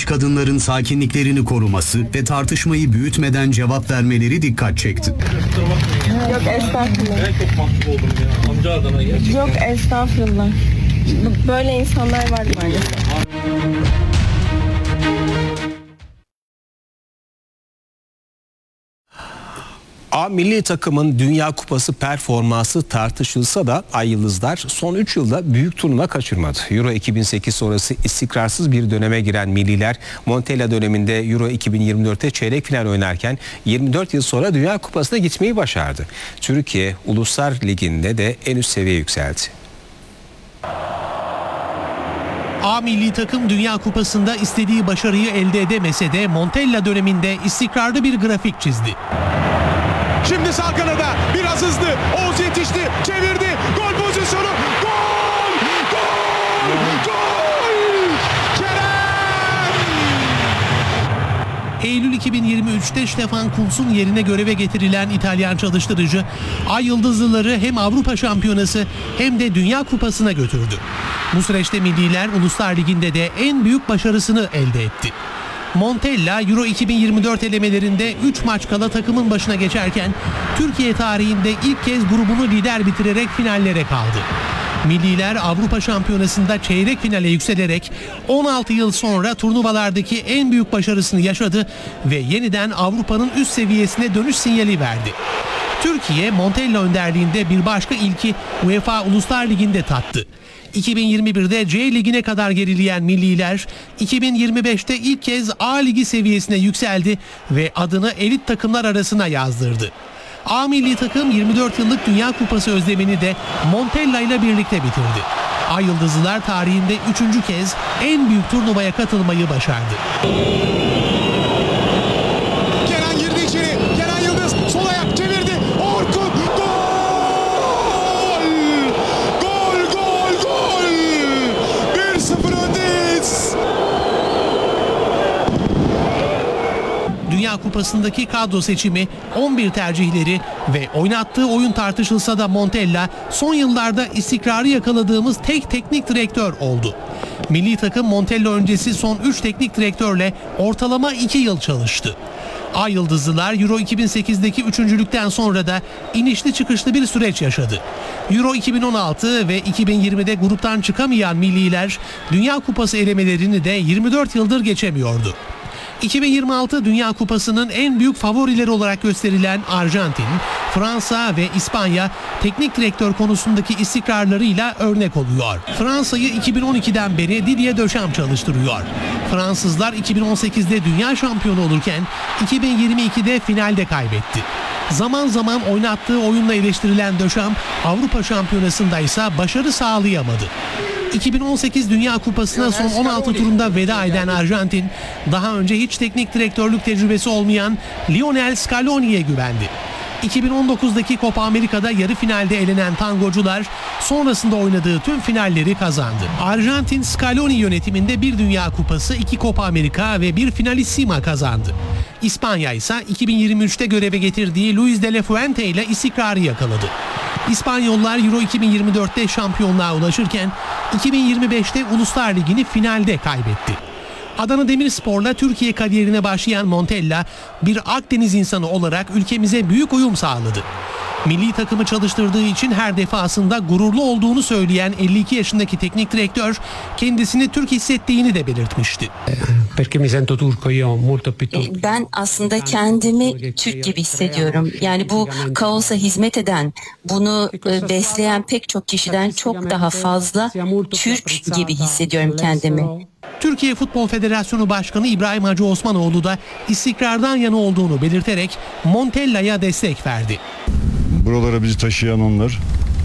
genç kadınların sakinliklerini koruması ve tartışmayı büyütmeden cevap vermeleri dikkat çekti. Yok estağfurullah. Ben çok mahcup oldum ya. Amca adına gerçekten. Yok estağfurullah. Böyle insanlar var maalesef. A milli takımın Dünya Kupası performansı tartışılsa da Ay Yıldızlar son 3 yılda büyük turnuva kaçırmadı. Euro 2008 sonrası istikrarsız bir döneme giren milliler Montella döneminde Euro 2024'te çeyrek final oynarken 24 yıl sonra Dünya Kupası'na gitmeyi başardı. Türkiye Uluslar Ligi'nde de en üst seviyeye yükseldi. A milli takım Dünya Kupası'nda istediği başarıyı elde edemese de Montella döneminde istikrarlı bir grafik çizdi. Şimdi sağ kanada biraz hızlı. Oğuz yetişti, çevirdi. Gol pozisyonu. Gol! Gol! Gol! Kerem! Eylül 2023'te Stefan Kuntz'un yerine göreve getirilen İtalyan çalıştırıcı Ay Yıldızlıları hem Avrupa Şampiyonası hem de Dünya Kupası'na götürdü. Bu süreçte milliler Uluslar Ligi'nde de en büyük başarısını elde etti. Montella Euro 2024 elemelerinde 3 maç kala takımın başına geçerken Türkiye tarihinde ilk kez grubunu lider bitirerek finallere kaldı. Milliler Avrupa Şampiyonası'nda çeyrek finale yükselerek 16 yıl sonra turnuvalardaki en büyük başarısını yaşadı ve yeniden Avrupa'nın üst seviyesine dönüş sinyali verdi. Türkiye Montella önderliğinde bir başka ilki UEFA Uluslar Ligi'nde tattı. 2021'de C Ligi'ne kadar gerileyen milliler 2025'te ilk kez A Ligi seviyesine yükseldi ve adını elit takımlar arasına yazdırdı. A milli takım 24 yıllık Dünya Kupası özlemini de Montella ile birlikte bitirdi. Ay Yıldızlılar tarihinde 3. kez en büyük turnuvaya katılmayı başardı. Kenan girdi içeri. Kenan Yıldız sol ayak çevirdi. Orkun gol! Gol, gol, gol! 1-0 öndeyiz. Dünya Kupası'ndaki kadro seçimi, 11 tercihleri ve oynattığı oyun tartışılsa da Montella son yıllarda istikrarı yakaladığımız tek teknik direktör oldu. Milli takım Montella öncesi son 3 teknik direktörle ortalama 2 yıl çalıştı. Ay Yıldızlılar Euro 2008'deki üçüncülükten sonra da inişli çıkışlı bir süreç yaşadı. Euro 2016 ve 2020'de gruptan çıkamayan milliler Dünya Kupası elemelerini de 24 yıldır geçemiyordu. 2026 Dünya Kupası'nın en büyük favorileri olarak gösterilen Arjantin, Fransa ve İspanya teknik direktör konusundaki istikrarlarıyla örnek oluyor. Fransa'yı 2012'den beri Didier Deschamps çalıştırıyor. Fransızlar 2018'de dünya şampiyonu olurken 2022'de finalde kaybetti. Zaman zaman oynattığı oyunla eleştirilen Deschamps Avrupa Şampiyonası'nda ise başarı sağlayamadı. 2018 Dünya Kupası'na son 16 turunda veda eden Arjantin, daha önce hiç teknik direktörlük tecrübesi olmayan Lionel Scaloni'ye güvendi. 2019'daki Copa Amerika'da yarı finalde elenen tangocular sonrasında oynadığı tüm finalleri kazandı. Arjantin Scaloni yönetiminde bir Dünya Kupası, 2 Copa Amerika ve bir Finalissima kazandı. İspanya ise 2023'te göreve getirdiği Luis de la Fuente ile istikrarı yakaladı. İspanyollar Euro 2024'te şampiyonluğa ulaşırken 2025'te Uluslar Ligi'ni finalde kaybetti. Adana Demirspor'la Türkiye kariyerine başlayan Montella bir Akdeniz insanı olarak ülkemize büyük uyum sağladı. Milli takımı çalıştırdığı için her defasında gururlu olduğunu söyleyen 52 yaşındaki teknik direktör kendisini Türk hissettiğini de belirtmişti. Ben aslında kendimi Türk gibi hissediyorum. Yani bu kaosa hizmet eden, bunu besleyen pek çok kişiden çok daha fazla Türk gibi hissediyorum kendimi. Türkiye Futbol Federasyonu Başkanı İbrahim Hacı Osmanoğlu da istikrardan yana olduğunu belirterek Montella'ya destek verdi. Buralara bizi taşıyan onlar.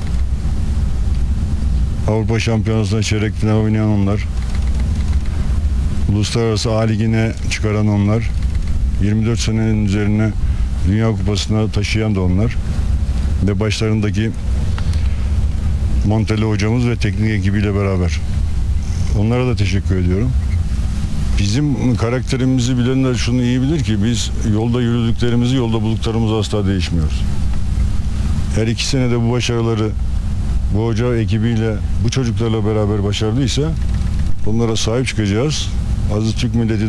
Avrupa Şampiyonası'nda çeyrek final oynayan onlar. Uluslararası A Ligi'ne çıkaran onlar. 24 senenin üzerine Dünya Kupası'na taşıyan da onlar. Ve başlarındaki Montella hocamız ve teknik ekibiyle beraber. Onlara da teşekkür ediyorum. Bizim karakterimizi bilenler şunu iyi bilir ki biz yolda yürüdüklerimizi, yolda bulduklarımız asla değişmiyoruz. Her 2 senede bu başarıları bu hoca ekibiyle, bu çocuklarla beraber başardıysa onlara sahip çıkacağız. Aziz Türk milleti